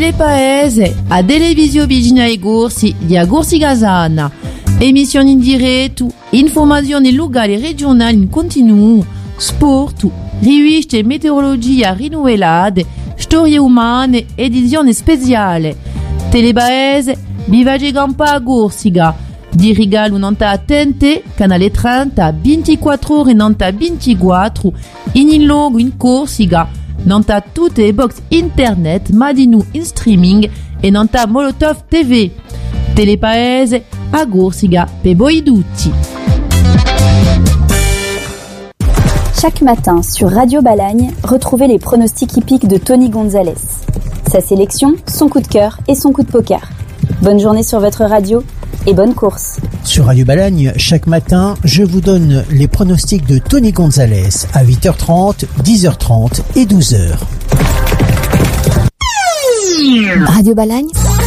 Telepaese, a Televisio Vigina e Gorsi di Agorsi Gazana. Emissioni in diretto, informazioni locali e regionali in continuo, sport, riviste e meteorologia rinnovate, storie umane, edizione speciale. Telepaese, Bivage Gampa a Gorsiga. Di regalo nanta attente, canale 30, 24 ore nanta 24, in logo in Corsica, nanta tutte le box internet, madinu in streaming e nanta Molotov TV. Telepaese a Corsica per voi tutti. Chaque matin sur Radio Balagne, retrouvez les pronostics hippiques de Tony Gonzalez. Sa sélection, son coup de cœur et son coup de poker. Bonne journée sur votre radio et bonne course. Sur Radio Balagne, chaque matin, je vous donne les pronostics de Tony Gonzalez à 8h30, 10h30 et 12h. Radio Balagne